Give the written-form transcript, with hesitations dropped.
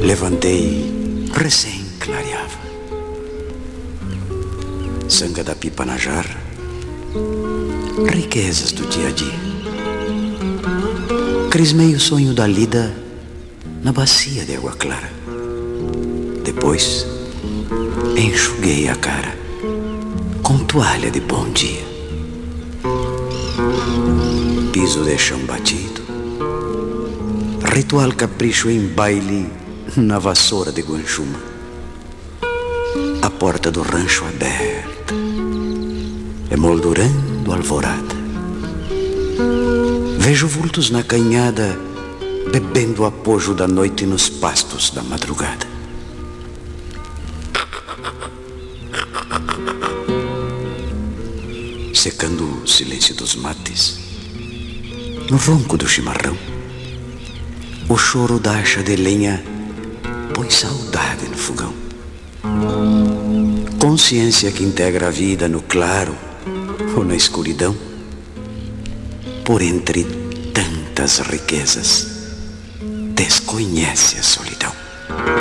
Levantei, recém-clareava. Sanga da pipa na jarra, riquezas do dia a dia. Crismei o sonho da lida na bacia de água clara. Depois, enxuguei a cara com toalha de bom dia. Piso de chão batido, ritual capricho em baile na vassoura de Guanchuma. A porta do rancho aberta, emoldurando alvorada. Vejo vultos na canhada, bebendo o apojo da noite nos pastos da madrugada. Secando o silêncio dos mates, no ronco do chimarrão, o choro da acha de lenha põe saudade no fogão. Consciência que integra a vida no claro ou na escuridão, por entre tantas riquezas, desconhece a solidão.